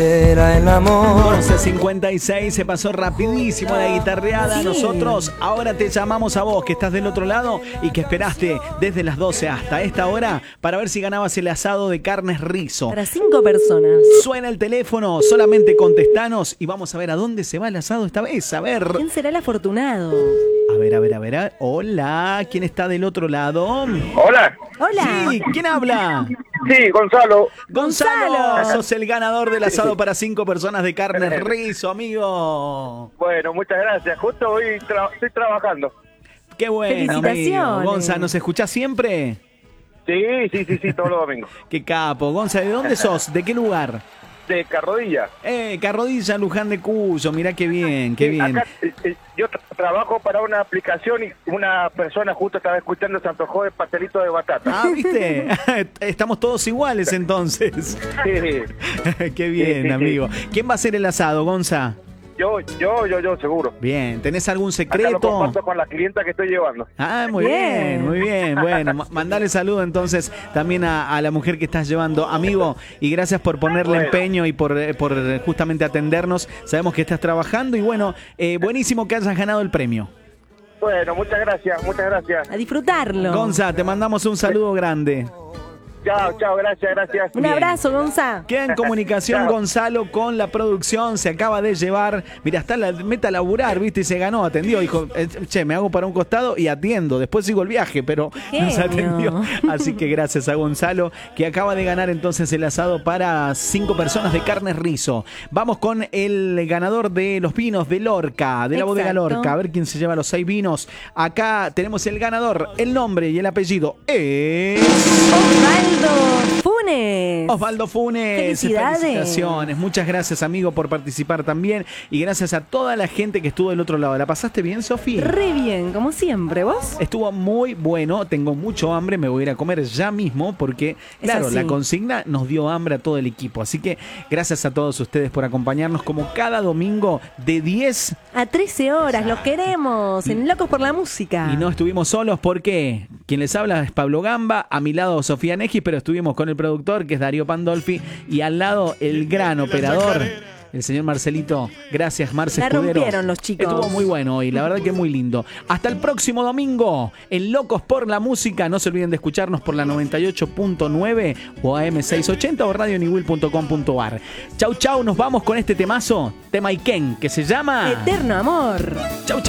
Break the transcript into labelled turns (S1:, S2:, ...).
S1: Era el amor.
S2: 11:56, se pasó rapidísimo la guitarreada.
S3: Sí.
S2: Nosotros ahora te llamamos a vos que estás del otro lado y que esperaste desde las 12 hasta esta hora para ver si ganabas el asado de carnes Rizo.
S3: Para 5 personas.
S2: Suena el teléfono, solamente contestanos y vamos a ver a dónde se va el asado esta vez. A ver.
S3: ¿Quién será el afortunado?
S2: A ver. Hola, ¿quién está del otro lado?
S4: Hola.
S3: Hola.
S2: Sí, ¿quién habla?
S4: Sí, Gonzalo.
S2: Gonzalo, sos el ganador del asado para 5 personas de carnes Rizo, amigo.
S4: Bueno, muchas gracias. Justo hoy estoy trabajando.
S2: Qué bueno, amigo.
S3: Felicitaciones.
S2: Gonza, ¿nos escuchás siempre?
S4: Sí, todos los domingos.
S2: Qué capo. Gonza, ¿de dónde sos? ¿De qué lugar?
S4: De Carrodilla.
S2: Carrodilla, Luján de Cuyo. Mirá qué bien, qué bien.
S4: Acá, yo trabajo para una aplicación y una persona justo estaba escuchando, se antojó de pastelito de batata.
S2: Ah, ¿viste? Estamos todos iguales entonces.
S4: Sí.
S2: Qué bien,
S4: Sí.
S2: amigo. ¿Quién va a hacer el asado, Gonza?
S4: Yo, seguro.
S2: Bien, ¿tenés algún
S4: Acá lo
S2: secreto?
S4: comparto con la clienta que estoy llevando.
S2: Ah, muy bien, muy bien. Bueno, mandale saludo entonces también a la mujer que estás llevando, amigo, y gracias por ponerle
S4: Bueno.
S2: empeño y por justamente atendernos. Sabemos que estás trabajando y bueno, buenísimo que hayas ganado el premio.
S4: Bueno, muchas gracias.
S3: A disfrutarlo.
S2: Gonza, te mandamos un saludo grande.
S4: Chao, gracias.
S3: Un abrazo, Gonza.
S2: Queda en comunicación
S4: Chao.
S2: Gonzalo con la producción, se acaba de llevar, mira, está la meta a laburar, viste, y se ganó, atendió, dijo, che, me hago para un costado y atiendo, después sigo el viaje, pero nos
S3: Genio.
S2: atendió. Así que gracias a Gonzalo, que acaba de ganar entonces el asado para 5 personas de carnes Rizo. Vamos con el ganador de los vinos de Lorca, de la bodega
S3: Exacto.
S2: Lorca, a ver quién se lleva los 6 vinos. Acá tenemos el ganador, el nombre y el apellido es...
S3: Osvaldo Funes.
S2: Osvaldo Funes,
S3: Felicidades.
S2: felicitaciones, muchas gracias amigo por participar también y gracias a toda la gente que estuvo del otro lado. ¿La pasaste bien, Sofi?
S3: Re bien, como siempre. ¿Vos?
S2: Estuvo muy bueno, tengo mucho hambre, me voy a ir a comer ya mismo porque, claro,
S3: así.
S2: la consigna nos dio hambre a todo el equipo. Así que gracias a todos ustedes por acompañarnos como cada domingo de 10
S3: A 13 horas, los queremos. En Locos por la Música.
S2: y no estuvimos solos porque quien les habla es Pablo Gamba, a mi lado Sofía Neji, pero estuvimos con el productor que es Darío Pandolfi y al lado el gran operador, el señor Marcelito. Gracias, Marce
S3: La
S2: Escudero.
S3: rompieron los chicos.
S2: Estuvo muy bueno hoy, la verdad que muy lindo. Hasta el próximo domingo en Locos por la Música. No se olviden de escucharnos por la 98.9 o AM680 o radioniwil.com.ar. Chau, nos vamos con este temazo, tema Iken, que se llama
S3: Eterno amor.
S2: Chau.